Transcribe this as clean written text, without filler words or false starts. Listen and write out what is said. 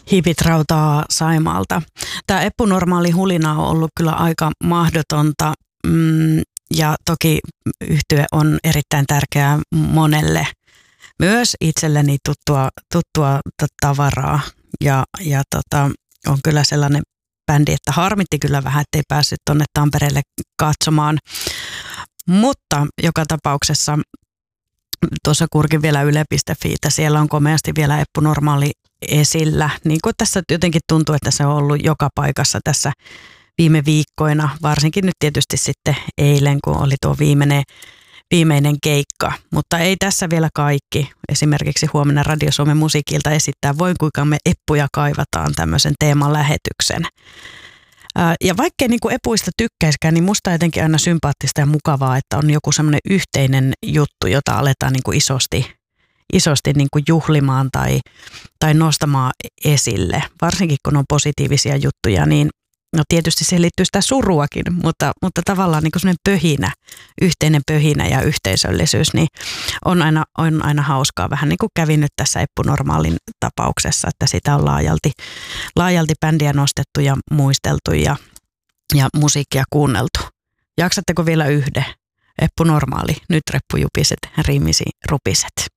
Hipit rautaa Saimaalta. Tämä Eppu Normaali hulina on ollut kyllä aika mahdotonta ja toki yhtye on erittäin tärkeää monelle. Myös itselleni tuttua tavaraa ja on kyllä sellainen bändi, että harmitti kyllä vähän, ettei päässyt tuonne Tampereelle katsomaan. Mutta joka tapauksessa tuossa kurkin vielä yle.fi, siellä on komeasti vielä Eppu Normaali esillä. Niin kuin tässä jotenkin tuntuu, että se on ollut joka paikassa tässä viime viikkoina, varsinkin nyt tietysti sitten eilen, kun oli tuo viimeinen keikka. Mutta ei tässä vielä kaikki. Esimerkiksi huomenna Radio Suomen musiikilta esittää Voi kuinka me Eppuja kaivataan tämmöisen teeman lähetyksen. Ja vaikkei niin kuin Epuista tykkäiskään, niin musta jotenkin aina sympaattista ja mukavaa, että on joku semmoinen yhteinen juttu, jota aletaan niin kuin isosti niin kuin juhlimaan tai nostamaan esille. Varsinkin kun on positiivisia juttuja, niin no tietysti siihen liittyy sitä suruakin, mutta tavallaan niin kuin semmoinen yhteinen pöhinä ja yhteisöllisyys, niin on aina hauskaa. Vähän niin kuin kävi nyt tässä Eppu Normaalin tapauksessa, että sitä on laajalti bändiä nostettu ja muisteltu ja musiikkia kuunneltu. Jaksatteko vielä yhden? Eppu Normaali, nyt reppujupiset, riimisi rupiset.